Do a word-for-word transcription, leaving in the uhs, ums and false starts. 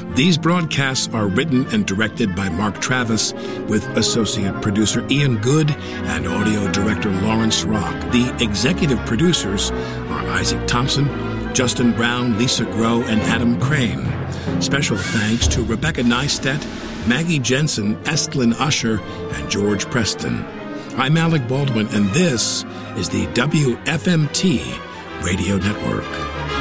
These broadcasts are written and directed by Mark Travis, with associate producer Ian Good and audio director Lawrence Rock. The executive producers are Isaac Thompson, Justin Brown, Lisa Groh, and Adam Crane. Special thanks to Rebecca Neistat, Maggie Jensen, Estlin Usher, and George Preston. I'm Alec Baldwin, and this is the W F M T Radio Network.